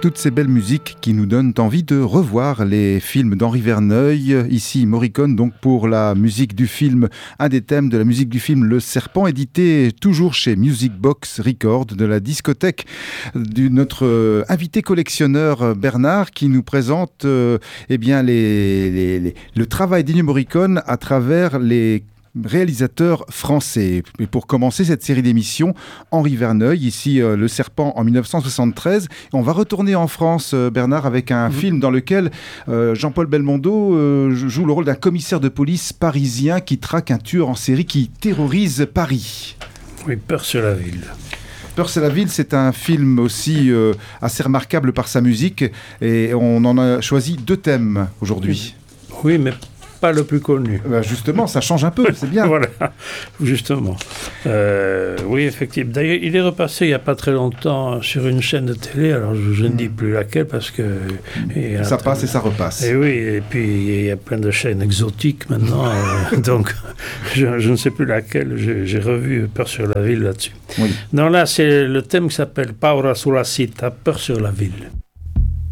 toutes ces belles musiques qui nous donnent envie de revoir les films d'Henri Verneuil. Ici, Morricone, donc pour la musique du film, un des thèmes de la musique du film Le Serpent, édité toujours chez Music Box Record de la discothèque de notre invité collectionneur Bernard qui nous présente le travail d'Ennio Morricone à travers les réalisateur français. Et pour commencer cette série d'émissions, Henri Verneuil, ici Le Serpent en 1973. On va retourner en France, Bernard, avec un film dans lequel Jean-Paul Belmondo joue le rôle d'un commissaire de police parisien qui traque un tueur en série qui terrorise Paris. Oui, Peur sur la ville. Peur sur la ville, c'est un film aussi assez remarquable par sa musique et on en a choisi 2 thèmes aujourd'hui. Oui, mais pas le plus connu. Justement, ça change un peu, c'est bien. Voilà, justement. Oui, effectivement. D'ailleurs, il est repassé il n'y a pas très longtemps sur une chaîne de télé, alors je ne dis plus laquelle parce que... Ça passe et ça repasse. Et oui, et puis il y a plein de chaînes exotiques maintenant, donc je ne sais plus laquelle, j'ai revu Peur sur la ville là-dessus. Oui. Non, là, c'est le thème qui s'appelle Paura sulla città, Peur sur la ville.